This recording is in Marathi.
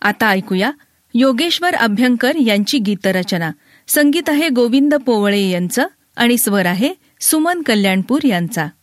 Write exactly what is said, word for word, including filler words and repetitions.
आता ऐकूया योगेश्वर अभ्यंकर यांची गीतरचना. संगीत आहे गोविंद पोवळे यांचं आणि स्वर आहे सुमन कल्याणपूर यांचा.